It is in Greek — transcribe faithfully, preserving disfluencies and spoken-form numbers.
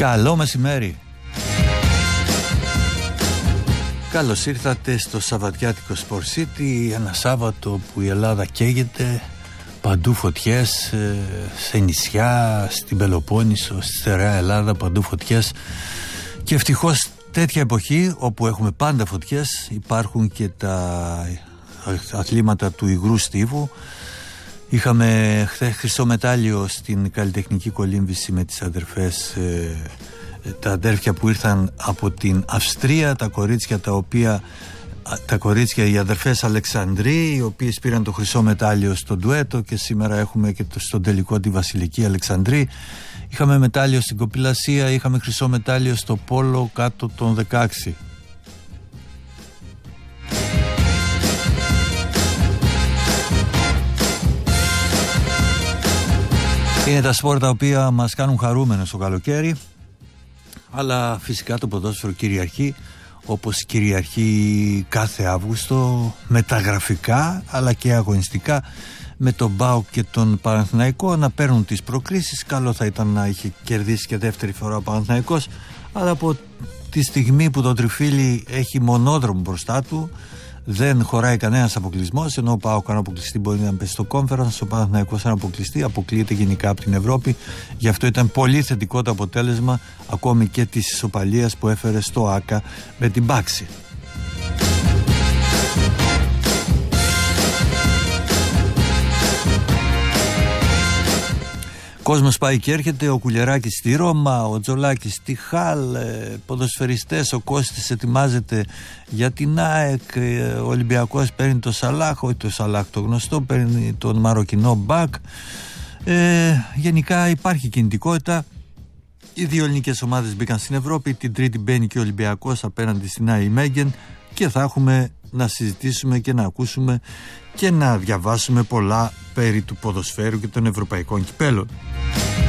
Καλό μεσημέρι. Καλώς ήρθατε στο Σαββατιάτικο Sport City, ένα Σάββατο που η Ελλάδα καίγεται, παντού φωτιές, σε νησιά, στην Πελοπόννησο, στη στερεά Ελλάδα, παντού φωτιές. Και ευτυχώς τέτοια εποχή όπου έχουμε πάντα φωτιές, υπάρχουν και τα αθλήματα του υγρού στίβου. Είχαμε χθες χρυσό μετάλλιο στην καλλιτεχνική κολύμβηση με τις αδερφές, ε, τα αδέρφια που ήρθαν από την Αυστρία, τα κορίτσια τα οποία τα κορίτσια οι αδερφές Αλεξανδροί, οι οποίες πήραν το χρυσό μετάλλιο στο ντουέτο, και σήμερα έχουμε και το, στον τελικό τη Βασιλική Αλεξανδρή. Είχαμε μετάλλιο στην κοπηλασία, είχαμε χρυσό μετάλλιο στο πόλο κάτω των δεκαέξι. Είναι τα σπορ τα οποία μας κάνουν χαρούμενος το καλοκαίρι, αλλά φυσικά το ποδόσφαιρο κυριαρχεί, όπως κυριαρχεί κάθε Αύγουστο, μεταγραφικά αλλά και αγωνιστικά, με τον ΠΑΟΚ και τον Παναθηναϊκό να παίρνουν τις προκρίσεις. Καλό θα ήταν να είχε κερδίσει και δεύτερη φορά ο Παναθηναϊκός, αλλά από τη στιγμή που το τριφύλι έχει μονόδρομο μπροστά του, δεν χωράει κανένας αποκλεισμός. Ενώ ο ΠΑΟΚ αν αποκλειστεί μπορεί να πέσει στο Conference, ο Παναθηναϊκός αν αποκλειστεί αποκλείεται γενικά από την Ευρώπη. Γι' αυτό ήταν πολύ θετικό το αποτέλεσμα, ακόμη και της ισοπαλίας που έφερε στο ΆΚΑ με την Πάξη. Κόσμος πάει και έρχεται, ο Κουλιεράκης στη Ρώμα, ο Τζολάκης στη Χάλ, ποδοσφαιριστές, ο Κώστης ετοιμάζεται για την ΑΕΚ, ο Ολυμπιακός παίρνει το Σαλάχ, όχι το Σαλάχ το γνωστό, παίρνει τον Μαροκινό Μπακ. Ε, γενικά υπάρχει κινητικότητα, οι δύο ελληνικές ομάδες μπήκαν στην Ευρώπη, την Τρίτη μπαίνει και ο Ολυμπιακός απέναντι στην Άι Μέγεν, και θα έχουμε να συζητήσουμε και να ακούσουμε και να διαβάσουμε πολλά περί του ποδοσφαίρου και των ευρωπαϊκών κυπέλων.